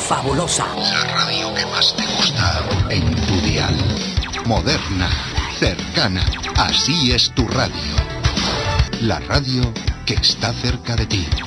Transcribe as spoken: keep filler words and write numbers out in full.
fabulosa. La radio que más te gusta en tu dial. Moderna, cercana, así es tu radio. La radio que está cerca de ti.